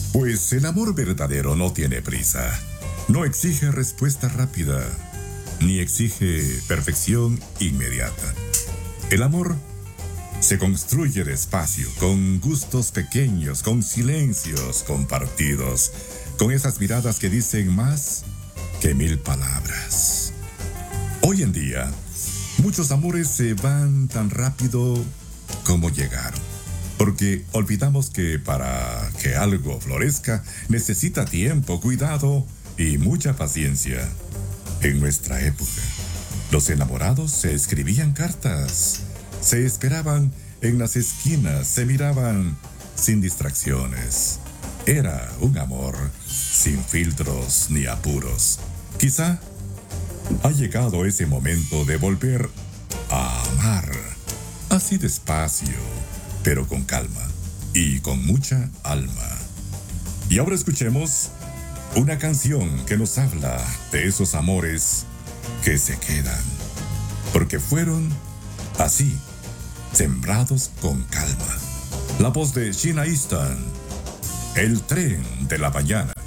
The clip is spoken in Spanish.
Pues el amor verdadero no tiene prisa, no exige respuesta rápida, ni exige perfección inmediata. El amor se construye despacio, con gustos pequeños, con silencios compartidos, con esas miradas que dicen más que mil palabras. Hoy en día, muchos amores se van tan rápido como llegaron, porque olvidamos que para que algo florezca necesita tiempo, cuidado y mucha paciencia. En nuestra época, los enamorados se escribían cartas, se esperaban en las esquinas, se miraban sin distracciones. Era un amor sin filtros ni apuros. Quizá ha llegado ese momento de volver a amar, así despacio, pero con calma y con mucha alma. Y ahora escuchemos una canción que nos habla de esos amores que se quedan, porque fueron así, sembrados con calma. La voz de Sheena Easton, El tren de la mañana.